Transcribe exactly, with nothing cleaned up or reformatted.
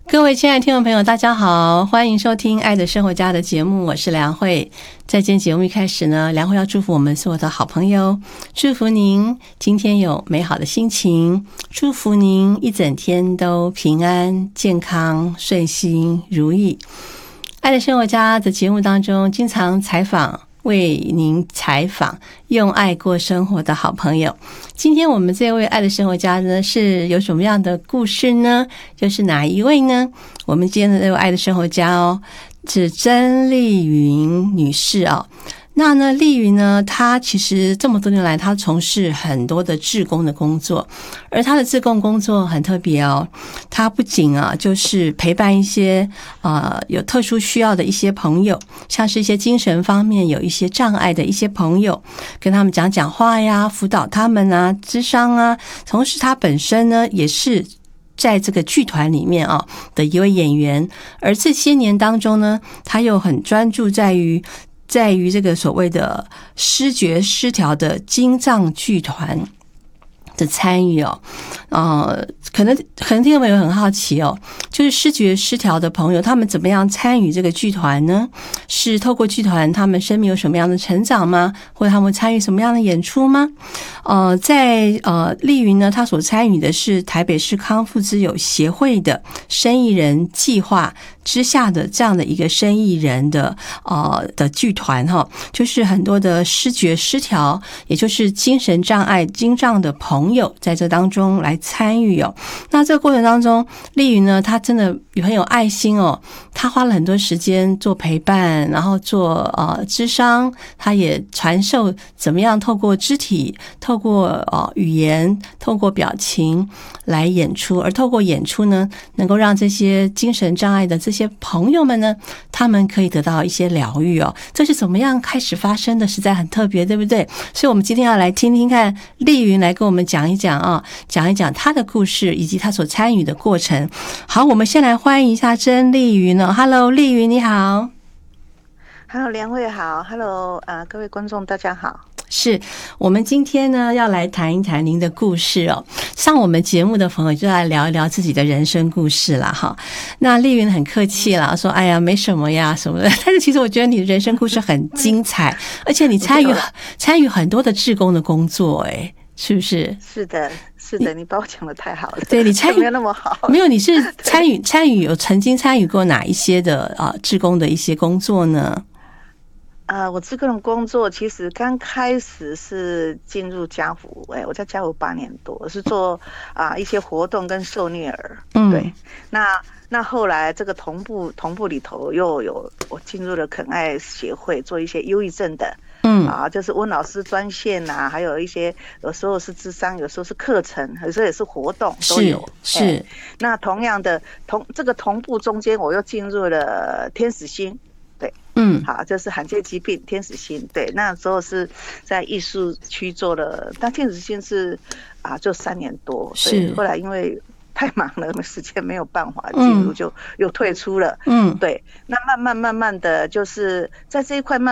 各位亲爱的听众朋友大家好，欢迎收听爱的生活家的节目，我是梁慧。在今天节目一开始呢，梁慧要祝福我们所有的好朋友，祝福您今天有美好的心情，祝福您一整天都平安健康顺心如意。爱的生活家的节目当中经常采访为您采访用爱过生活的好朋友，今天我们这位爱的生活家呢是有什么样的故事呢？就是哪一位呢？我们今天的这位爱的生活家哦，是曾丽云女士哦。那呢，丽云呢，她其实这么多年来，她从事很多的志工的工作，而她的志工工作很特别哦。她不仅啊，就是陪伴一些呃有特殊需要的一些朋友，像是一些精神方面有一些障碍的一些朋友，跟他们讲讲话呀，辅导他们啊，諮商啊。同时，她本身呢，也是在这个剧团里面啊的一位演员，而这些年当中呢，她又很专注在于。在于这个所谓的失觉失调的精障剧团的参与哦，呃，可能可能听众朋友很好奇哦，就是失觉失调的朋友，他们怎么样参与这个剧团呢？是透过剧团，他们生命有什么样的成长吗？或者他们参与什么样的演出吗？呃，在呃丽云呢，她所参与的是台北市康复之友协会的生意人计划之下的这样的一个生意人的呃的剧团哈，就是很多的失觉失调，也就是精神障碍精障的朋友在这当中来参与哦。那这个过程当中，丽云呢，她真的很有爱心哦，她花了很多时间做陪伴，然后做呃諮商，她也传授怎么样透过肢体、透过呃语言、透过表情来演出，而透过演出呢，能够让这些精神障碍的这些朋友们呢，他们可以得到一些疗愈哦。这是怎么样开始发生的？实在很特别，对不对？所以我们今天要来听听看丽云来跟我们讲一讲啊，讲一讲她的故事以及她所参与的过程。好，我们先来欢迎一下曾丽云哦。Hello， 丽云你好。 Hello， 梁慧好。Hello， 啊、呃，各位观众大家好。 是我们今天呢要来谈一谈您的故事哦。上我们节目的朋友就来聊一聊自己的人生故事啦哈。那丽云很客气啦，说哎呀没什么呀什么的，但是其实我觉得你的人生故事很精彩，而且你参与参与很多的志工的工作，哎，是不是？ 是的，是的，你把我讲得太好了。 对，你参与没有那么好， 没有，你是参与参与有曾经参与过哪一些的啊志工的一些工作呢？ 啊、呃，我这个人工作其实刚开始是进入家福，哎，我在家福八年多，我是做啊、呃、一些活动跟受虐儿，嗯，对，那那后来这个同步同步里头又有我进入了肯爱协会，做一些忧郁症的，嗯啊，就是温老师专线呐、啊，还有一些有时候是諮商，有时候是课程，有时候也是活动都有， 是。是那同样的同这个同步中间，我又进入了天使心。对，嗯，好，就是罕见疾病天使心。对，那时候是在艺术区做了，但天使心是啊，就三年多。是，后来因为太忙了，时间没有办法进入，就又退出了。嗯，对，那慢慢慢慢的就是在这一块慢。